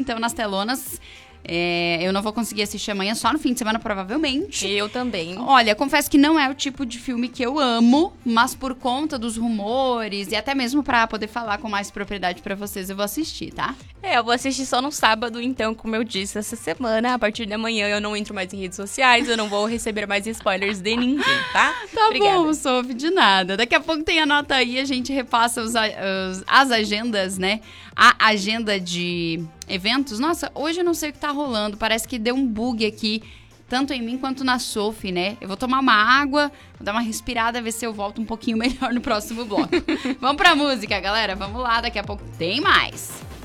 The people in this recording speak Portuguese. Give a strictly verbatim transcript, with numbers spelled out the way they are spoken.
então, nas telonas. É, eu não vou conseguir assistir amanhã, só no fim de semana, provavelmente. Eu também. Olha, confesso que não é o tipo de filme que eu amo, mas por conta dos rumores e até mesmo pra poder falar com mais propriedade pra vocês, eu vou assistir, tá? É, eu vou assistir só no sábado, então, como eu disse essa semana, a partir de amanhã eu não entro mais em redes sociais, eu não vou receber mais spoilers de ninguém, tá? Tá Obrigada. bom, Sophie, de nada. Daqui a pouco tem a nota aí, a gente repassa os, os, as agendas, né? A agenda de eventos. Nossa, hoje eu não sei o que tá rolando, parece que deu um bug aqui, tanto em mim quanto na Sophie, né? Eu vou tomar uma água, vou dar uma respirada, ver se eu volto um pouquinho melhor no próximo bloco. Vamos pra música, galera, vamos lá, daqui a pouco tem mais.